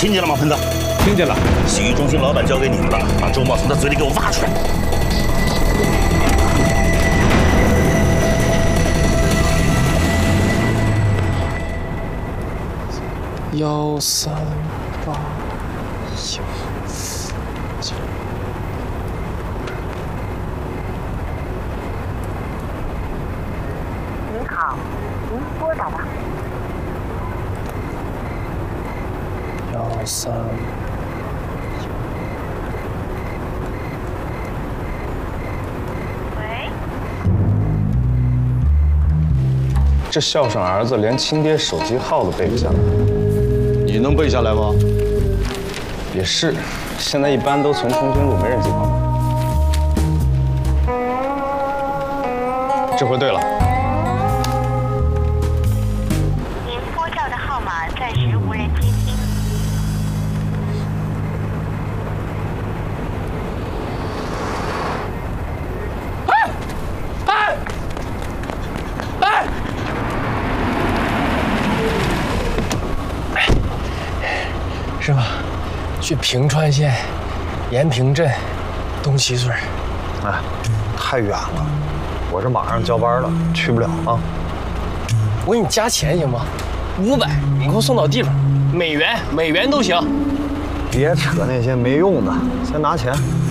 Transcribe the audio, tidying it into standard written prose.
听见了吗，喷子？ 听见了。 洗浴中心老板交给你们了，把周茂从他嘴里给我挖出来。 13819。 您好，您拨打的。 13。 喂。 这孝顺儿子连亲爹手机号都背不下来， 你能背下来吗？ 也是，现在一般都存通讯录，没人记号码。这回对了。 您拨叫的号码暂时无人接听。 师傅，去平川县延平镇东七村。 哎，太远了，我这马上交班了，去不了啊。 我给你加钱行吗？500，你给我送到地方，美元都行。 别扯那些没用的，先拿钱。